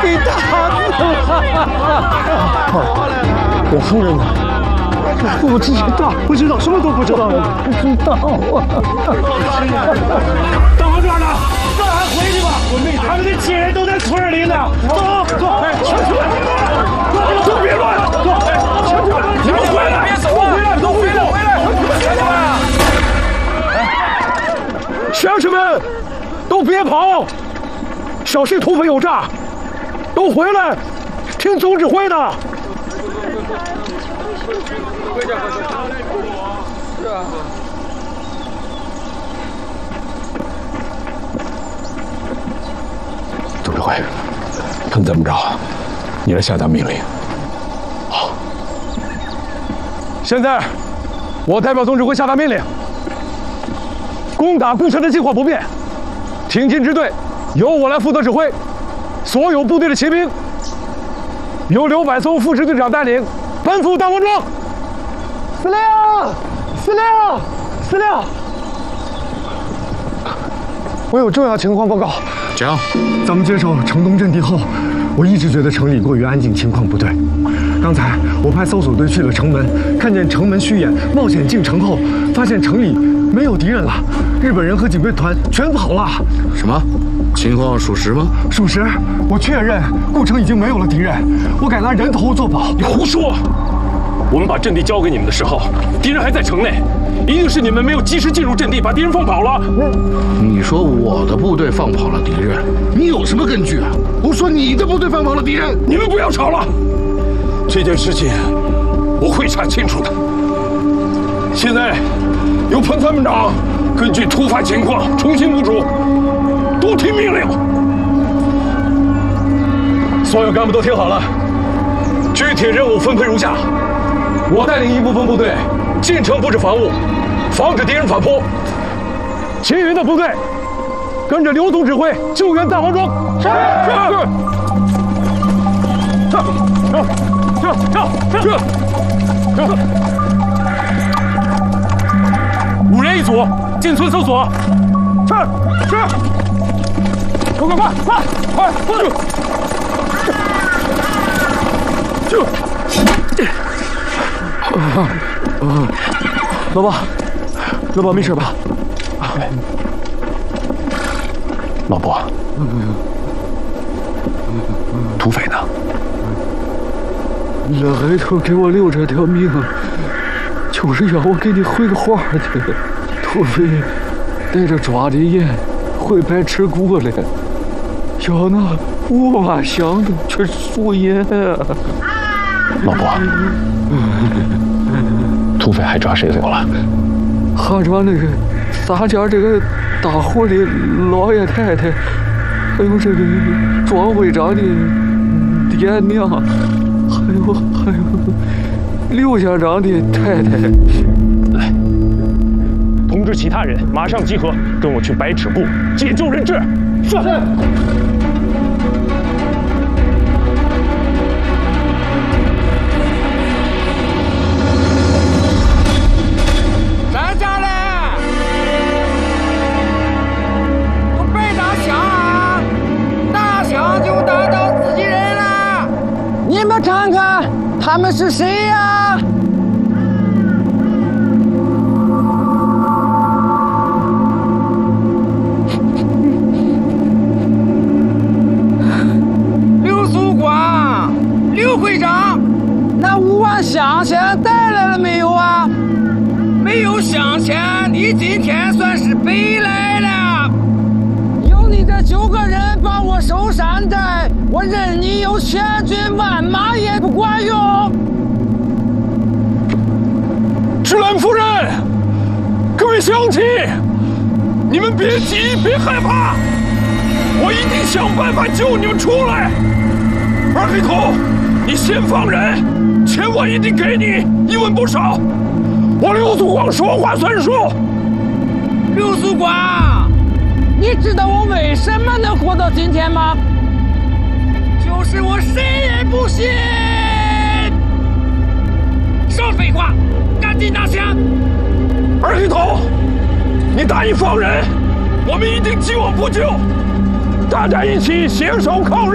被打死了！我夫人呢？我不知道，不知道，什么都不知道，不知道啊！大王庄呢？咱还回去吧，他们的亲人都在村里呢。走，兄弟们，都别乱，走，兄弟们，你们回来，别走啊！都回来，兄弟们！乡亲们，都别跑，小心土匪有诈，都回来，听总指挥的。总指挥，看怎么着，你来下达命令。好，现在我代表总指挥下达命令：攻打故城的计划不变，挺进支队由我来负责指挥，所有部队的骑兵由刘百松副支队长带领奔赴大王庄。司令，司令，司令，我有重要情况报告。 讲。 咱们接手城东阵地后，我一直觉得城里过于安静，情况不对。刚才我派搜索队去了城门，看见城门虚掩，冒险进城后，发现城里没有敌人了，日本人和警备团全跑了。 什么？情况属实吗？ 属实，我确认故城已经没有了敌人，我敢拿人头做保。 你胡说！我们把阵地交给你们的时候，敌人还在城内，一定是你们没有及时进入阵地，把敌人放跑了。 你说我的部队放跑了敌人，你有什么根据啊？我说你的部队放跑了敌人， 你们不要吵了。这件事情我会查清楚的。现在由彭参谋长根据突发情况重新部署，都听命令。所有干部都听好了，具体任务分配如下。我带领一部分部队进城布置防务，防止敌人反扑。其余的部队跟着刘总指挥救援大王庄。是。5人一组，进村搜索。是。快！老爸没事吧？老伯，土匪呢？ 老海头给我留这条命，就是要我给你回个话的。土匪带着抓的人回白池过来，要那5万箱的全输赢啊！ 老伯，土匪还抓谁走了？ 还抓那个咱家这个大户的老爷太太，还有这个庄会长的爹娘，还有刘县长的太太。 来，通知其他人马上集合，跟我去白尺部解救人质。是。 你们看看，他们是谁呀？ 刘宿光，刘会长， 那5万箱钱带来了没有啊？ 没有箱钱，你今天算是白来了。 有你这9个人帮我守山寨，我任你有千军万马也不管用。 芝兰夫人，各位乡亲，你们别急，别害怕，我一定想办法救你们出来。二黑头，你先放人，钱我一定给你，1文不少。我刘宿光说话算数。 刘宿光， 你知道我为什么能活到今天吗？ 就是我谁也不信。少废话，赶紧拿枪！ 二黑头，你答应放人，我们一定救不救？大家一起携手抗日。